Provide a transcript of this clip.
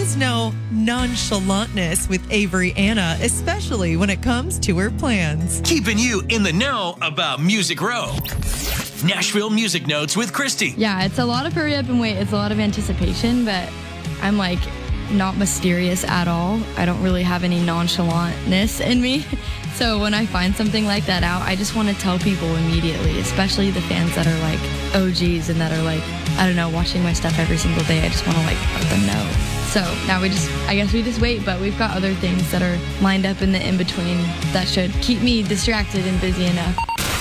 is no nonchalantness with Avery Anna, especially when it comes to her plans. Keeping you in the know about Music Row. Nashville Music Notes with Christy. Yeah, it's a lot of hurry up and wait. It's a lot of anticipation, but I'm like not mysterious at all. I don't really have any nonchalantness in me. So when I find something like that out, I just want to tell people immediately, especially the fans that are like OGs and that are like, I don't know, watching my stuff every single day. I just want to like let them know. So now I guess we just wait, but we've got other things that are lined up in the in-between that should keep me distracted and busy enough.